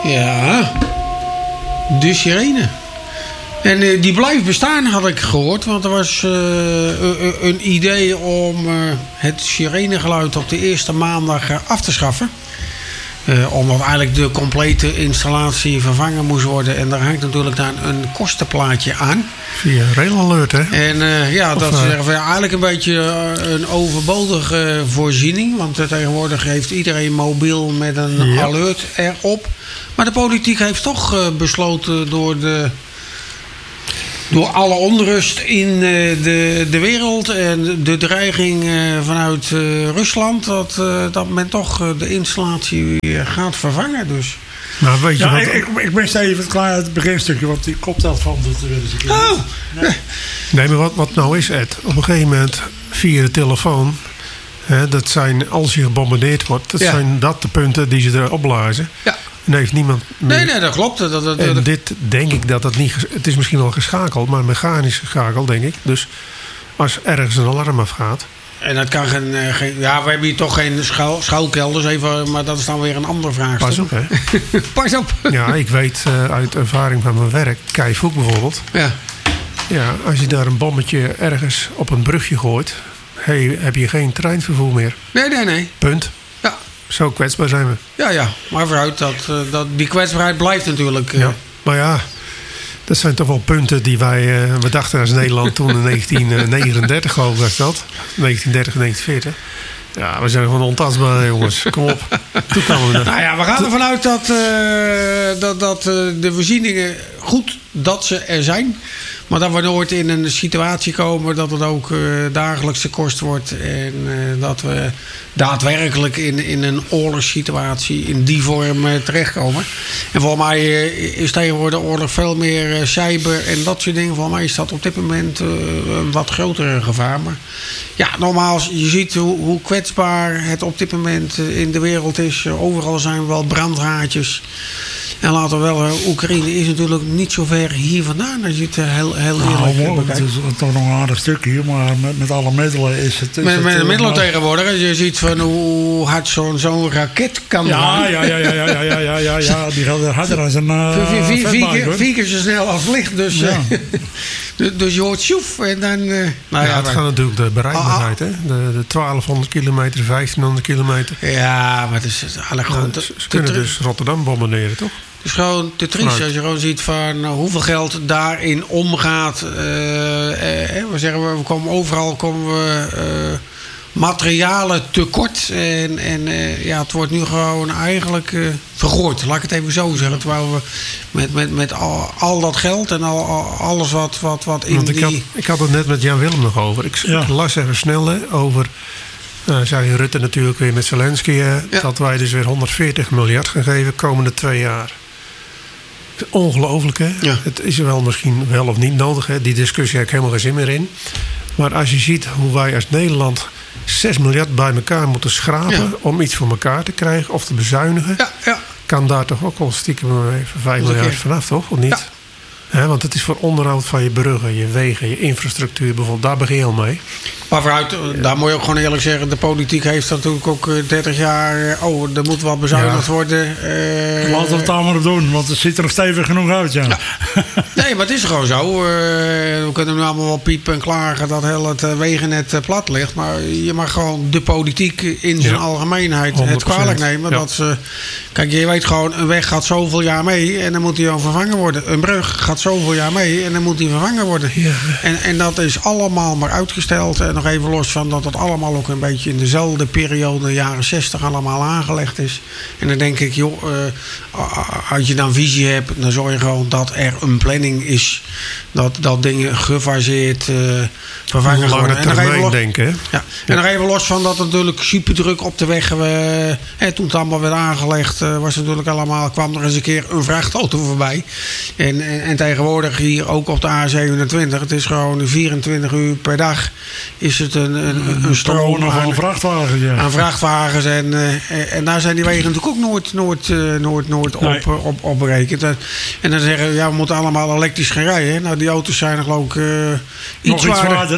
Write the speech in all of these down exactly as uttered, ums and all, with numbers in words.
Ja, de sirene. En uh, die blijft bestaan, had ik gehoord. Want er was uh, een, een idee om uh, het sirenegeluid op de eerste maandag uh, af te schaffen. Uh, omdat eigenlijk de complete installatie vervangen moest worden. En daar hangt natuurlijk dan een kostenplaatje aan. Via Rail Alert, hè? En uh, ja, of, dat is uh, uh, eigenlijk een beetje uh, een overbodige uh, voorziening. Want uh, tegenwoordig heeft iedereen mobiel met een ja. alert erop. Maar de politiek heeft toch uh, besloten door de... Door alle onrust in uh, de, de wereld en de dreiging uh, vanuit uh, Rusland... Dat, uh, dat men toch uh, de installatie weer gaat vervangen. Dus. Nou, weet je ja, wat... ik, ik, ik ben even klaar uit het beginstukje, want die koptelt van dat wil eens een keer. Oh! Nee, nee maar wat, wat nou is, Ed? Op een gegeven moment via de telefoon... Hè, dat zijn, als je gebombardeerd wordt... dat ja. zijn dat de punten die ze erop blazen. Ja. En heeft niemand meer... Nee, nee, dat klopt. Dat, dat, dat, en dat... dit denk ik dat dat niet... Het is misschien wel geschakeld, maar mechanisch geschakeld, denk ik. Dus als ergens een alarm afgaat... En dat kan geen, geen... Ja, we hebben hier toch geen schuil, schuilkelders, even, maar dat is dan weer een andere vraag. Pas op, hè? Pas op. Ja, ik weet uh, uit ervaring van mijn werk... Keivoek bijvoorbeeld... Ja. Ja, als je daar een bommetje ergens op een brugje gooit... Hey, heb je geen treinvervoer meer. Nee, nee, nee. Punt. Ja. Zo kwetsbaar zijn we. Ja, ja. Maar vooruit, dat, dat, die kwetsbaarheid blijft natuurlijk. Uh... Ja. Maar ja, dat zijn toch wel punten die wij... Uh, we dachten als Nederland toen in negentien negenendertig geloof ik was dat. negentien dertig, negentien veertig. Ja, we zijn gewoon ontastbaar, jongens. Kom op. Toen kwamen we er. Nou ja, we gaan ervan uit dat, uh, dat, dat uh, de voorzieningen goed dat ze er zijn. Maar dat we nooit in een situatie komen dat het ook uh, dagelijkse kost wordt. En uh, dat we daadwerkelijk in, in een oorlogssituatie in die vorm uh, terechtkomen. En volgens mij uh, is tegenwoordig oorlog veel meer uh, cyber en dat soort dingen. Volgens mij is dat op dit moment uh, een wat grotere gevaar. Maar ja, nogmaals, je ziet hoe, hoe kwetsbaar het op dit moment uh, in de wereld is. Uh, overal zijn wel brandhaartjes. En laten we wel, uh, Oekraïne is natuurlijk niet zo ver hier vandaan. Als je het uh, heel, heel eerlijk nou, bekijkt. het is toch nog een aardig stuk hier, maar met, met alle middelen is het... Is met het, met de uh, middelen maar... tegenwoordig, als je ziet van hoe hard zo'n zo'n raket kan ja, gaan. ja, ja, ja, ja, ja, ja, ja, ja, ja, die gaat harder als een uh, vier, vier, vier, vetbike, keer, vier keer zo snel als licht. Dus, ja. uh, dus je hoort sjoef en dan... Uh, nou ja, ja, het maar, gaat natuurlijk de bereikbaarheid, hè? De, de twaalfhonderd kilometer, vijftienhonderd kilometer. Ja, maar het is eigenlijk gewoon... Ja, ze, ze kunnen dus Rotterdam bombarderen, toch? Het is gewoon te triest als je gewoon ziet van uh, hoeveel geld daarin omgaat. Uh, uh, we zeggen, we komen overal komen we uh, materialen tekort. En, en uh, ja, het wordt nu gewoon eigenlijk uh, vergooid. Laat ik het even zo zeggen. Terwijl we met, met, met al, al dat geld en al, al, alles wat, wat, wat in Want ik die... had, ik had het net met Jan Willem nog over. Ik Ja. las even snel hè, over... Uh, zei Rutte natuurlijk weer met Zelensky... Uh, Ja. dat wij dus weer honderdveertig miljard gaan geven de komende twee jaar. Ongelooflijk, hè? Ja. Het is wel misschien wel of niet nodig, hè? Die discussie heb ik helemaal geen zin meer in. Maar als je ziet hoe wij als Nederland zes miljard bij elkaar moeten schrapen... Ja. om iets voor elkaar te krijgen of te bezuinigen... Ja, ja. kan daar toch ook wel stiekem even vijf Eens een miljard keer. vanaf, toch? Of niet? Ja. Hè, want het is voor onderhoud van je bruggen, je wegen, je infrastructuur bijvoorbeeld. Daar begin je al mee. Maar vooruit, daar moet je ook gewoon eerlijk zeggen... de politiek heeft natuurlijk ook uh, dertig jaar... oh, er moet wat bezuinigd Ja. worden. Uh, Laten we het daar maar op doen, want het ziet er nog stevig genoeg uit, ja. Ja. Nee, maar het is gewoon zo. Uh, we kunnen nu allemaal wel piepen en klagen... dat heel het uh, wegennet uh, plat ligt. Maar je mag gewoon de politiek in zijn Ja. algemeenheid... honderd het procent. kwalijk nemen. Ja. Dat ze, kijk, je weet gewoon... een weg gaat zoveel jaar mee... en dan moet die al vervangen worden. Een brug gaat zoveel jaar mee... en dan moet die vervangen worden. Ja. En, en dat is allemaal maar uitgesteld. En nog even los van dat het allemaal ook een beetje... in dezelfde periode, jaren zestig, allemaal aangelegd is. En dan denk ik, joh... Uh, als je dan visie hebt... dan zorg je gewoon dat er een planning is... dat, dat dingen gefaseerd uh, vervangen Lange worden. En nog even termijn los, denken, hè? ja. En nog even los van dat het natuurlijk super druk op de weg... Uh, hè, toen het allemaal werd aangelegd... Uh, was natuurlijk allemaal, kwam er eens een keer een vrachtauto voorbij. En, en, en tegenwoordig hier ook op de A zevenentwintig... het is gewoon vierentwintig uur per dag... is het een, een, een stroom nog aan, van vrachtwagens, ja. aan vrachtwagens. En, uh, en daar zijn die wegen natuurlijk ook nooit, nooit, uh, nooit, nooit op, Nee. uh, op, op berekend. En, en dan zeggen we, ja, we moeten allemaal elektrisch gaan rijden. Nou, die auto's zijn er geloof ik uh, iets, Nog iets zwaarder, zwaarder.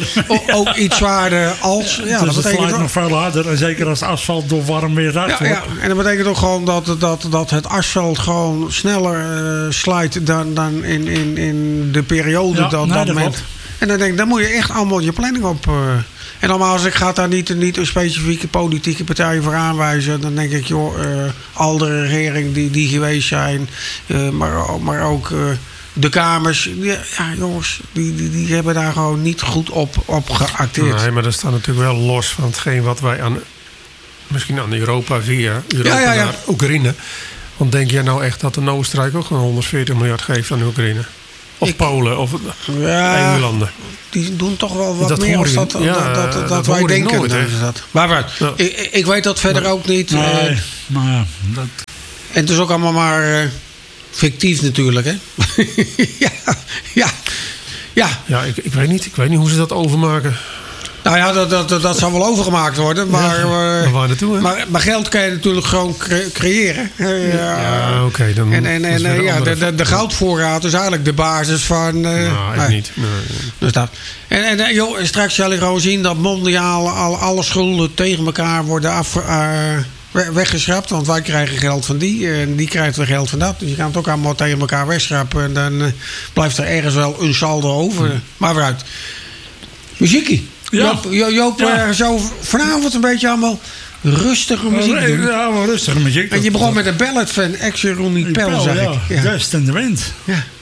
o- ook iets zwaarder als. Ja, dus dat het betekent slijt wel- nog veel harder. En zeker als asfalt door warm weer zacht Ja, wordt. ja, en dat betekent ook gewoon dat, dat, dat het asfalt gewoon sneller uh, slijt dan, dan in, in, in de periode Ja, dat nee, dat dat moment. klopt. En dan denk ik, dan moet je echt allemaal je planning op. Uh, en normaal ik ga daar niet, niet een specifieke politieke partij voor aanwijzen. Dan denk ik, joh, uh, al de regering die, die geweest zijn, uh, maar, maar ook uh, de kamers. Die, ja, jongens, die, die, die hebben daar gewoon niet goed op, op geacteerd. Nee, maar dat staat natuurlijk wel los van hetgeen wat wij aan, misschien aan Europa via Europa Ja, ja, ja. naar Oekraïne. Want denk jij nou echt dat de Oostenrijk ook gewoon honderdveertig miljard geeft aan Oekraïne? Of Ik- Polen of Ja, E U-landen? die doen toch wel wat Dat meer hoor als je- dat, ja, dat, dat, dat, dat wij hoor ik denken. nooit, hè. Dat is dat. Maar, maar Ja. ik, ik weet dat verder ook niet. Nee, eh, maar ja, dat, en het is ook allemaal maar eh, fictief natuurlijk, hè? ja, ja, ja. Ja, ik, ik, weet niet, ik weet niet hoe ze dat overmaken. Nou ja, dat, dat, dat, dat zal wel overgemaakt worden. Maar, Ja, eh, maar waar naartoe, hè? maar, maar geld kan je natuurlijk gewoon cre- creëren. Eh, Ja, oké. Okay, dan En, en, dat is en weer eh, een ja, andere de, de, de goudvoorraad is eigenlijk de basis van. eh, Nou, ik nee. niet. Nee. Dus dat. En, en eh, joh, en straks zal je gewoon zien dat mondiaal al, alle schulden tegen elkaar worden af, uh, we- weggeschrapt. Want wij krijgen geld van die en die krijgt weer geld van dat. Dus je kan het ook allemaal tegen elkaar wegschrappen. En dan uh, blijft er ergens wel een saldo over. Hmm. Maar vooruit. Muziekie. Ja. Joop, Jo- Joop Ja. uh, zo vanavond een beetje allemaal rustige muziek doen. ja, wel rustig muziek. En je begon met een ballad van ex-Ronnie Pel, Pel, zeg ja. ik. Ja. Dust in the Wind. Ja.